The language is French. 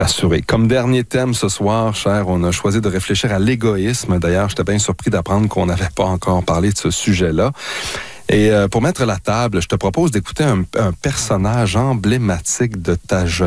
Assuré. Comme dernier thème ce soir, cher, on a choisi de réfléchir à l'égoïsme. D'ailleurs, j'étais bien surpris d'apprendre qu'on n'avait pas encore parlé de ce sujet-là. Et pour mettre la table, je te propose d'écouter un personnage emblématique de ta jeunesse.